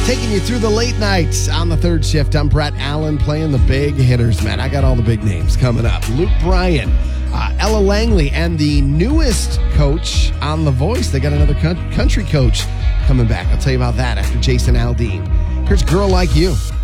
Taking you through the late nights on the third shift. I'm Brett Allen playing the big hitters, man. I got all the big names coming up. Luke Bryan, Ella Langley, and the newest coach on The Voice. They got another country coach coming back. I'll tell you about that after Jason Aldean. Here's Girl Like You.